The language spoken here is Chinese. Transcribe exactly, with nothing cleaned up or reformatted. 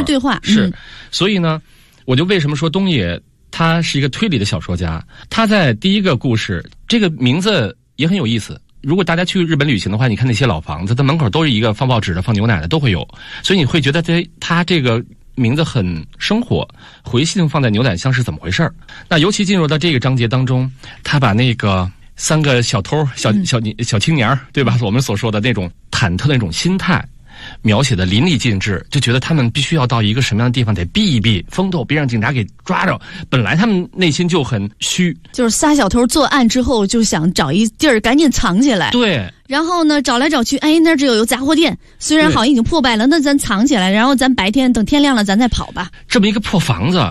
对话。 是， 嗯、 所以呢，我就为什么说东野他是一个推理的小说家？他在第一个故事，这个名字也很有意思。如果大家去日本旅行的话，你看那些老房子，它门口都是一个放报纸的、放牛奶的，都会有，所以你会觉得这他这个名字很生活。回信放在牛奶箱是怎么回事？那尤其进入到这个章节当中，他把那个三个小偷、小小小青年，对吧？我们所说的那种忐忑的那种心态，描写的淋漓尽致，就觉得他们必须要到一个什么样的地方得避一避风头，别让警察给抓着。本来他们内心就很虚， 就是仨小偷作案之后就想找一地儿赶紧藏起来。 对。 然后呢，找来找去，哎，那这有杂货店，虽然好像已经破败了，那咱藏起来，然后咱白天等天亮了咱再跑吧。 这么一个破房子，